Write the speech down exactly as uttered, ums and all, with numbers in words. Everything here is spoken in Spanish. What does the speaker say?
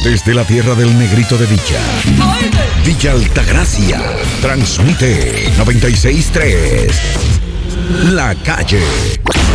Desde la tierra del negrito de Villa, Villa Altagracia, transmite noventa y seis punto tres. La Calle.